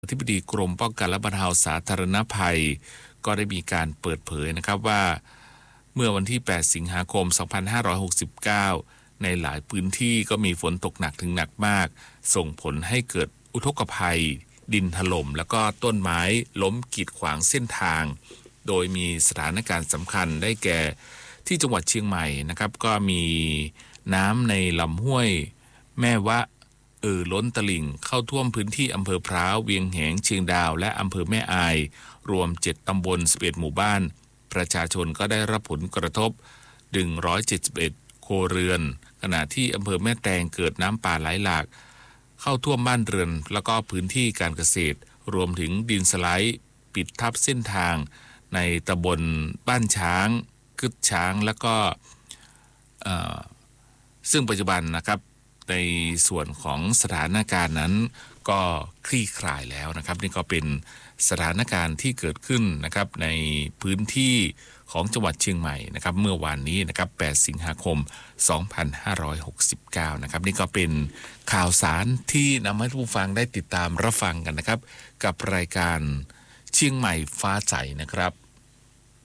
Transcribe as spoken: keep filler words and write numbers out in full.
อธิบดีกรมป้องกันและบรรเทาสาธารณภัยก็ได้มีการเปิดเผยนะครับว่าเมื่อวันที่แปดสิงหาคมสองพันห้าร้อยหกสิบเก้าในหลายพื้นที่ก็มีฝนตกหนักถึงหนักมากส่งผลให้เกิดอุทกภัยดินถล่มแล้วก็ต้นไม้ล้มกีดขวางเส้นทางโดยมีสถานการณ์สำคัญได้แก่ที่จังหวัดเชียงใหม่นะครับก็มีน้ำในลำห้วยแม่วะเอ่อล้นตลิ่งเข้าท่วมพื้นที่อำเภอพร้าวเวียงแหงเชียงดาวและอำเภอแม่อายรวมเจ็ดตำบลสิบเอ็ดหมู่บ้านประชาชนก็ได้รับผลกระทบหนึ่งร้อยเจ็ดสิบเอ็ดครัวเรือนขณะที่อำเภอแม่แตงเกิดน้ำป่าไหลหลากเข้าท่วมบ้านเรือนแล้วก็พื้นที่การเกษตรรวมถึงดินสไลด์ปิดทับเส้นทางในตำบลบ้านช้างกึดช้างแล้วก็ซึ่งปัจจุบันนะครับในส่วนของสถานการณ์นั้นก็คลี่คลายแล้วนะครับนี่ก็เป็นสถานการณ์ที่เกิดขึ้นนะครับในพื้นที่ของจังหวัดเชียงใหม่นะครับเมื่อวานนี้นะครับแปดสิงหาคมสองพันห้าร้อยหกสิบเก้านะครับนี่ก็เป็นข่าวสารที่นำให้ผู้ฟังได้ติดตามรับฟังกันนะครับกับรายการเชียงใหม่ฟ้าใสนะครับ